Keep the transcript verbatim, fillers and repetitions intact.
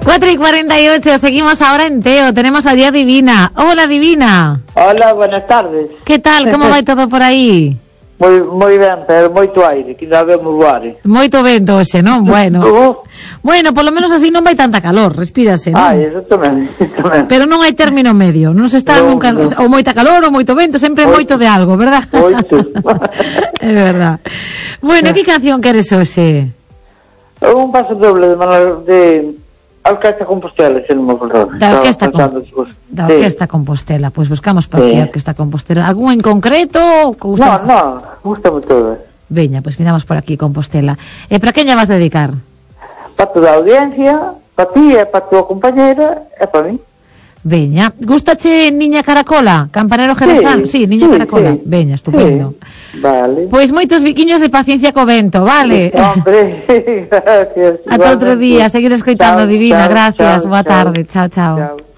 cuatro y cuarenta y ocho, seguimos ahora en Teo. Tenemos a Día Divina. Hola, Divina. Hola, buenas tardes. Que tal? Como vai todo por aí? Moi, moi ben, pero moito aire, que non vemos voar. Moito vento hoxe, non? Bueno. Bueno, polo menos así non vai tanta calor, respírase, non? Ah, eso tamén, tamén. Pero non hai término medio, non se está no, nunca, no. ou moita calor ou moito vento, sempre moito, moito de algo, verdad? Moito. É verdad. Bueno, que canción queres hoxe? Un paso doble de Manuel de Orquesta Compostela, se non me acordo. Da Orquesta, com... da Orquesta sí. Compostela, pois pues buscamos para sí. a Orquesta Compostela. Algún en concreto? No, no, gustame todo. Veña, pois pues miramos por aquí Compostela. E para quen lle vas dedicar? Para toda a audiencia, para ti e para tua compañera e para mí. Veña, gustache Niña Caracola? Campanero Jerezano? Sí, sí, Niña sí, Caracola. Sí. Veña, estupendo. Sí. Vale. Pois moitos biquiños de paciencia co vento, vale? Sí, hombre, gracias. Ata outro día, seguir escoitando, chao, Divina, chao, gracias, chao, boa tarde, chao, chao. Chao.